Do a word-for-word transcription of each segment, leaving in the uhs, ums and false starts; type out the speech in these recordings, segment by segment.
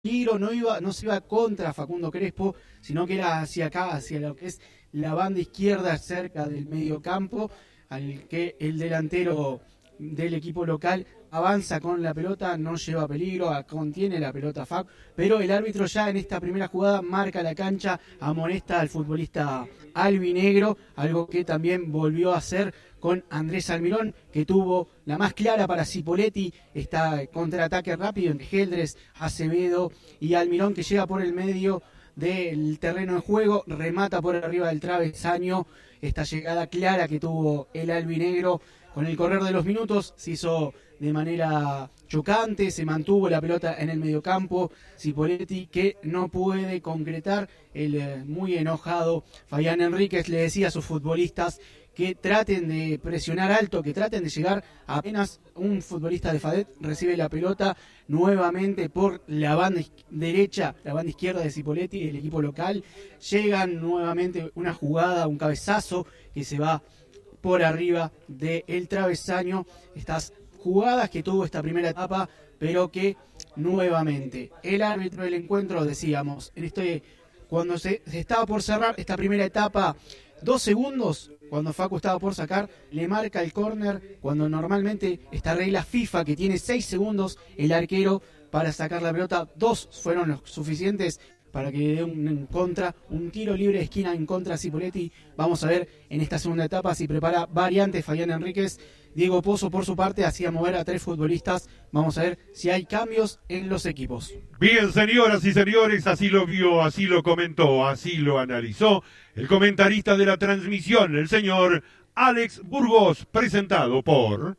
peligro, no iba, no se iba contra Facundo Crespo, sino que era hacia acá, hacia lo que es la banda izquierda cerca del mediocampo, al que el delantero del equipo local avanza con la pelota, no lleva peligro, contiene la pelota Fac, pero el árbitro ya en esta primera jugada marca la cancha, amonesta al futbolista albinegro, algo que también volvió a hacer con Andrés Almirón, que tuvo la más clara para Cipoletti, está contraataque rápido entre Geldres, Acevedo y Almirón, que llega por el medio del terreno de juego, remata por arriba del travesaño, esta llegada clara que tuvo el albinegro. Con el correr de los minutos se hizo de manera chocante, se mantuvo la pelota en el mediocampo, Cipoletti que no puede concretar, el eh, muy enojado Fabián Enríquez le decía a sus futbolistas que traten de presionar alto, que traten de llegar, apenas un futbolista de Fadet recibe la pelota nuevamente por la banda derecha, la banda izquierda de Cipoletti, el equipo local, llegan nuevamente una jugada, un cabezazo que se va por arriba del travesaño, estas jugadas que tuvo esta primera etapa, pero que nuevamente el árbitro del encuentro, decíamos, en este, cuando se, se estaba por cerrar esta primera etapa, dos segundos, cuando Facu estaba por sacar, le marca el córner, cuando normalmente esta regla FIFA que tiene seis segundos el arquero para sacar la pelota, dos fueron los suficientes para que le dé un en contra, un tiro libre de esquina en contra a Cipoletti. Vamos a ver en esta segunda etapa si prepara variantes Fabián Enríquez. Diego Pozo, por su parte, hacía mover a tres futbolistas. Vamos a ver si hay cambios en los equipos. Bien, señoras y señores, así lo vio, así lo comentó, así lo analizó el comentarista de la transmisión, el señor Alex Burgos, presentado por...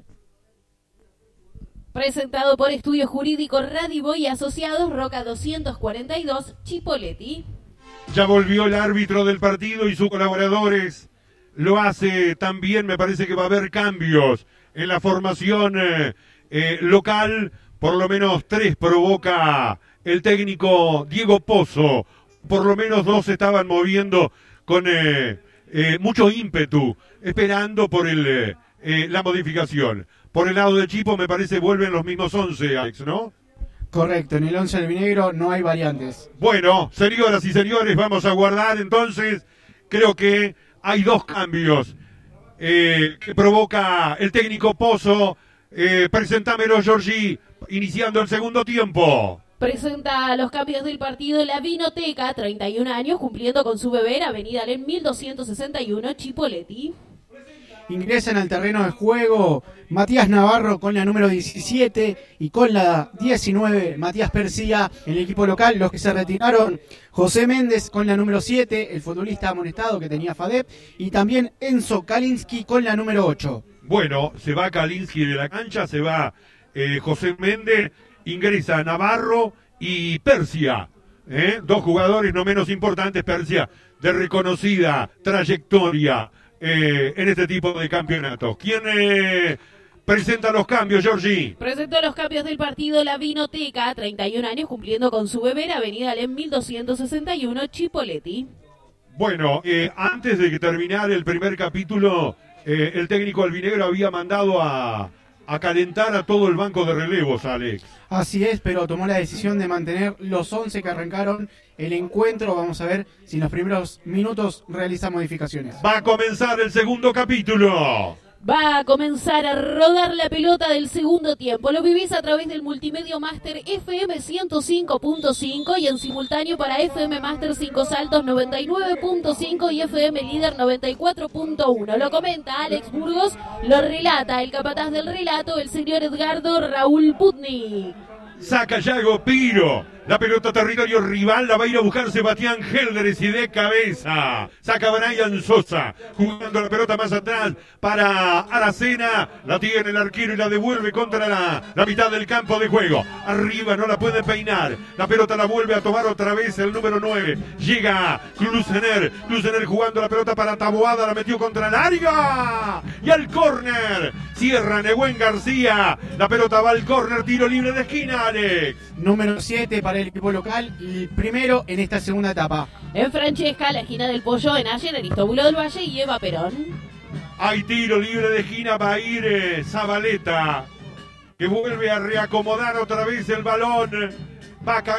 Presentado por Estudio Jurídico Radiboy y Asociados, Roca doscientos cuarenta y dos, Chipoletti. Ya volvió el árbitro del partido y sus colaboradores. Lo hace también, me parece que va a haber cambios en la formación eh, eh, local. Por lo menos tres provoca el técnico Diego Pozo. Por lo menos dos se estaban moviendo con eh, eh, mucho ímpetu, esperando por el, eh, eh, la modificación. Por el lado de Chipo me parece vuelven los mismos once, Alex, ¿no? Correcto, en el once albinegro no hay variantes. Bueno, señoras y señores, vamos a guardar entonces, creo que hay dos cambios eh, que provoca el técnico Pozo. Eh, presentámelo, Giorgi, iniciando el segundo tiempo. Presenta los cambios del partido la Vinoteca, treinta y un años, cumpliendo con su beber, Avenida Alem mil doscientos sesenta y uno, Chipoletti. Ingresan al terreno de juego Matías Navarro con la número diecisiete y con la diecinueve Matías Persía, el equipo local. Los que se retiraron, José Méndez con la número siete, el futbolista amonestado que tenía Fadep, y también Enzo Kalinski con la número ocho. Bueno, se va Kalinski de la cancha, se va eh, José Méndez, ingresa Navarro y Persia, ¿eh? Dos jugadores no menos importantes, Persia, de reconocida trayectoria Eh, en este tipo de campeonatos. ¿Quién eh, presenta los cambios, Giorgi? Presentó los cambios del partido la Vinoteca, treinta y un años, cumpliendo con su beber, Avenida Alem mil doscientos sesenta y uno, Chipoletti. Bueno, eh, antes de que terminara el primer capítulo, eh, el técnico albinegro había mandado a, a calentar a todo el banco de relevos, Alex. Así es, pero tomó la decisión de mantener los once que arrancaron el encuentro. Vamos a ver si en los primeros minutos realiza modificaciones. Va a comenzar el segundo capítulo. Va a comenzar a rodar la pelota del segundo tiempo. Lo vivís a través del Multimedio Master F M ciento cinco punto cinco y en simultáneo para F M Master cinco Saltos noventa y nueve punto cinco y F M Líder noventa y cuatro punto uno. Lo comenta Alex Burgos, lo relata el capataz del relato, el señor Edgardo Raúl Putnik. Saca Yago Piro. La pelota territorio rival la va a ir a buscar Sebastián Geldres y de cabeza. Saca Brian Sosa. Jugando la pelota más atrás para Aracena. La tiene el arquero y la devuelve contra la, la mitad del campo de juego. Arriba no la puede peinar. La pelota la vuelve a tomar otra vez el número nueve. Llega Klusener. Klusener jugando la pelota para Taboada. La metió contra el área. Y al córner. Cierra Nehuen García. La pelota va al córner. Tiro libre de esquina, Alex. Número siete para el equipo local, el primero en esta segunda etapa. En Francesca, la esquina del Pollo, en Allen, Aristóbulo del Valle y Eva Perón. Hay tiro libre de esquina, va a ir eh, Zabaleta, que vuelve a reacomodar otra vez el balón Va a